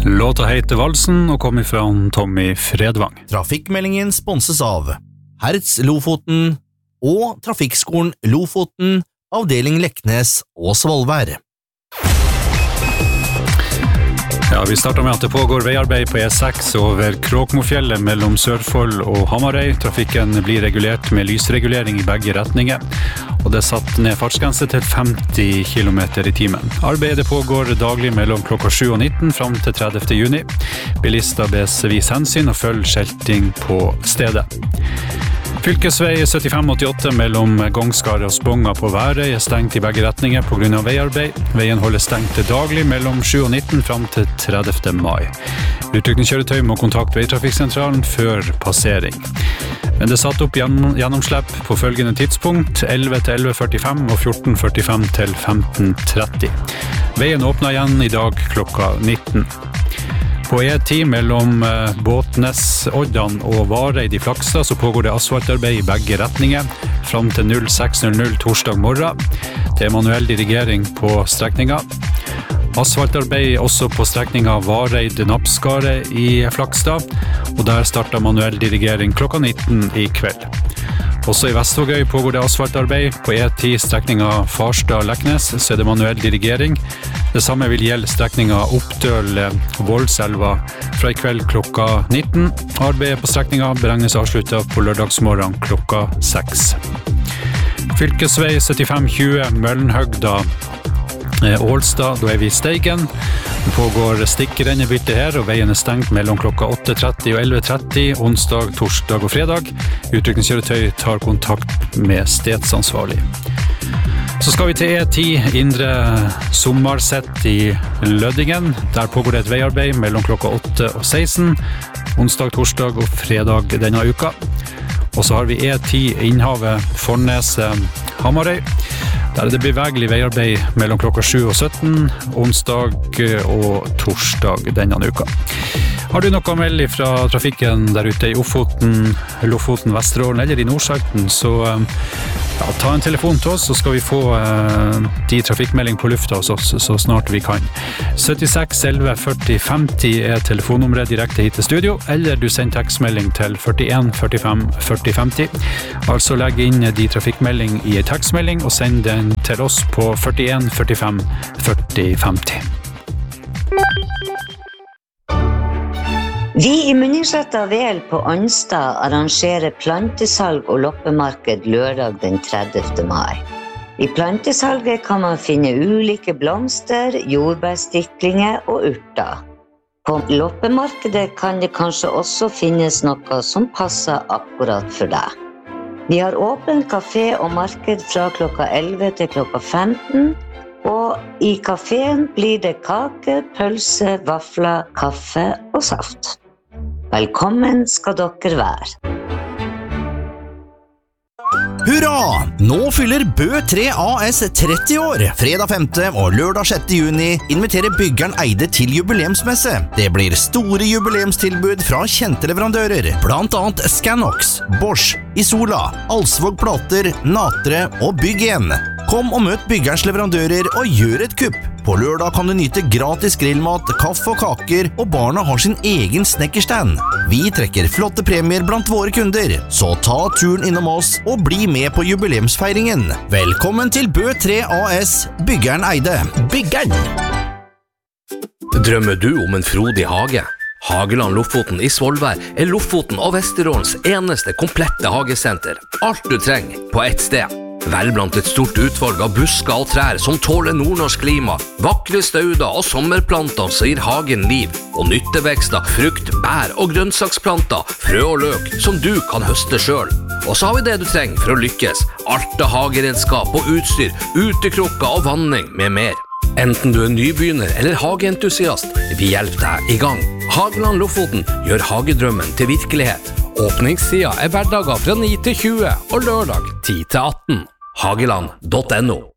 Låta heter Valsen og kommer fra Tommy Fredvang. Trafikkmeldingen sponses av Hertz Lofoten og Trafikkskolen Lofoten, avdeling Leknes og Svolvær. Ja, vi starter med at det pågår veiarbeid på E6 over Kråkmofjellet mellom Sørfold og Hamarøy. Trafikken blir regulert med lysregulering i begge retninger, og det er satt ned fartsgrense til 50 km i timen. Arbeidet pågår daglig mellom klokka 7 og 19 frem til 30. juni. Bilister bes vise hensyn og følge skilting på stedet. Fylkesvei 7588 mellom Gongskaret og Sponga på Værøy er stengt i begge retninger på grunn av veiarbeid. Veien holdes stengt til daglig mellom 7 og 19 frem til 30. mai. Utrykningskjøretøy må kontakte veitrafikksentralen før passering. Men det er satt opp gjennomslipp på følgende tidspunkt, 11 til 11.45 og 14.45 til 15.30. Veien åpner igjen i dag klokka 19. På E10 mellom Båtnes, Oddan og Vareid i Flakstad så pågår det asfaltarbeid i begge retninger frem til 06.00 torsdag morgen. Det er manuell dirigering på strekningen. Asfaltarbeid også på strekningen Vareid-Napskaret i Flakstad, og der starter manuell dirigering klokka 19 i kveld. Også i Vestvågøy pågår det asfaltarbeid. På E10 strekningen Farstad-Leknes så er det manuell dirigering. Det samme vil gjelde strekningen Oppdøl-Voldselva fra i kveld klokka 19. Arbeidet på strekningen beregnes avsluttet på lørdagsmorgen klokka 6. Fylkesvei 7520 Møllenhøgda Ålstad, da er vi i Steigen. Det pågår stikkrennebytte her, og veien er stengt mellom klokka 8.30 og 11.30, onsdag, torsdag og fredag. Utrykningskjøretøy tar kontakt med stedsansvarlig. Så skal vi til E10 Indre Sommarsett i Løddingen. Der pågår det et veiarbeid mellom klokka 8 og 16, onsdag, torsdag og fredag denne uka. Og så har vi E10 Innhavet Forneset Hamarøy. Der er det bevegelig veiarbeid mellom klokka 7 og 17, onsdag og torsdag denne uka. Har du noe å melde fra trafikken der ute i Ofoten, Lofoten, Vesterålen eller i Nordsalten, så ta en telefon til oss, så skal vi få de trafikkmelding på lufta hos oss så snart vi kan. 76 11 40 50 er telefonnummeret direkte hit til studio, eller du sender tekstmelding til 41 45 40 50. Altså legg inn de trafikkmelding i en tekstmelding og send den til oss på 41 45 40 50. Vi i Munningsletta Vel på Anstad arrangerer plantesalg og loppemarked lørdag den 30. mai. I plantesalget kan man finne ulike blomster, jordbærstiklinger og urter. På loppemarkedet kan det kanskje også finnes noe som passer akkurat for deg. Vi har åpen kafé og marked fra klokka 11 til klokka 15, og i kaféen blir det kake, pølse, vafler, kaffe og saft. Velkommen skal dere være. Hurra! Nå fyller Bø 3 AS 30 år. Fredag 5. og lørdag 6. juni inviterer byggeren Eide til jubileumsmesse. Det blir store jubileumstilbud fra kjente leverandører, blant annet Scanox, Bosch, Isola, Alsvåg Plater, Natre og Bygg 1. Kom og møt byggerens leverandører og gjør et kupp. På lørdag kan du nyte gratis grillmat, kaffe og kaker, og barna har sin egen snekkerstand. Vi trekker flotte premier blant våre kunder, så ta turen innom oss og bli med på jubileumsfeiringen. Velkommen til Bø 3 AS, byggeren Eide. Byggeren! Drømmer du om en frodig hage? Hageland Lofoten i Svolvær er Lofoten og Vesterålens eneste komplette hagesenter. Alt du trenger på ett sted. Vel blant et stort utvalg av busker og trær som tåler nordnorsk klima, vakre stauder og sommerplanter som gir hagen liv, og nyttevekster, frukt, bær og grønnsaksplanter, frø og løk som du kan høste selv. Og så har vi det du trenger for å lykkes, alt av hageredskap og utstyr, utekrukker og vanning med mer. Enten du er nybegynner eller hageentusiast, vi hjelper deg i gang. Hageland Lofoten gjør hagedrømmen til virkelighet. Åpningstida er hverdager fra 9 til 20 og lørdag 10 til 18. Hageland.no